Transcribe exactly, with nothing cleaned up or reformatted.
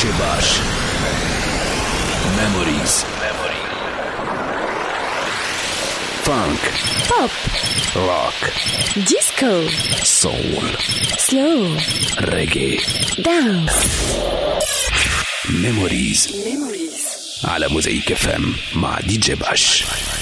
جي باش. ميموريز. فانك. بوب. روك. ديسكو. سول. سلو. ريجي. دانس. ميموريز على موزايك اف ام مع دي جي باش.